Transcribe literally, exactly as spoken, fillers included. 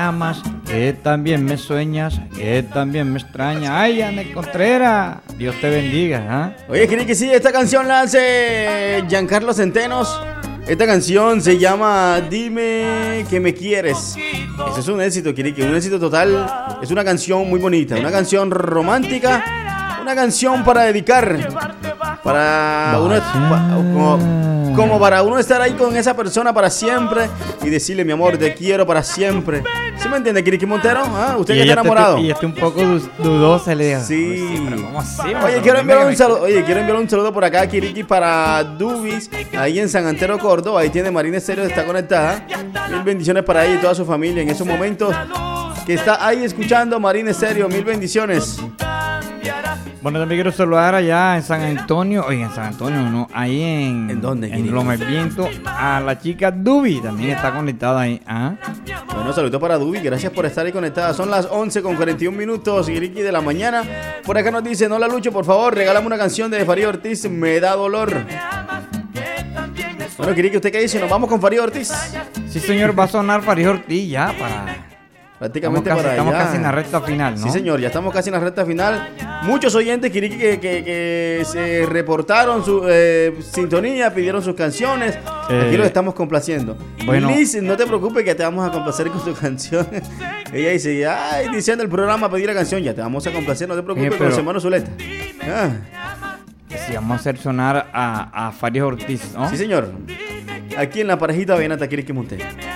amas, que también me sueñas, que también me extrañas. Ay, Anel Contreras, Dios te bendiga. ¿eh? Oye, Kiriki, sí, esta canción la hace Giancarlo Centenos. Esta canción se llama Dime que me quieres. Ese es un éxito, Kiriki, un éxito total. Es una canción muy bonita, una canción romántica, una canción para dedicar, para uno, pa, como, como para uno estar ahí con esa persona para siempre y decirle, mi amor, te quiero para siempre. ¿Sí me entiende, Kiriki Montero? ¿Ah? ¿Usted que está enamorado? Te, y estoy un poco dudosa, le digo. Sí. Sí, pero ¿cómo así? Oye, quiero enviar un saludo, oye, quiero enviar un saludo por acá, Kiriki, para Dubis, ahí en San Antero, Córdoba. Ahí tiene Marina Estéreo, está conectada. Mil bendiciones para ella y toda su familia en esos momentos que está ahí escuchando Marina Estéreo. Mil bendiciones. Bueno, también quiero saludar allá en San Antonio, oye, en San Antonio, no, ahí en... ¿En dónde, En Loma del Viento, a la chica Dubi, también está conectada ahí. ¿Ah? Bueno, saludos para Dubi, gracias por estar ahí conectada. Son las once con cuarenta y un minutos, Kiriki, de la mañana. Por acá nos dice, no la Lucho, por favor, regálame una canción de Farid Ortiz, Me da dolor. Bueno, Kiriki, ¿usted qué dice? ¿Nos vamos con Farid Ortiz? Sí, señor, va a sonar Farid Ortiz ya para... Prácticamente estamos casi, para estamos allá. casi en la recta final, ¿no? Sí, señor, ya estamos casi en la recta final. Muchos oyentes, Kiriki, que, que, que se reportaron su eh, sintonía, pidieron sus canciones. Eh, Aquí los estamos complaciendo. Bueno. Liz, no te preocupes que te vamos a complacer con tu canción. Ella dice, ay, diciendo el programa pedir la canción, ya te vamos a complacer, no te preocupes, Sí, pero... con su hermano Zuleta. Ah. Sí, vamos a hacer sonar a, a Farid Ortiz, ¿no? Sí, señor. Aquí en la parejita Vallenata, Kiriki Montero.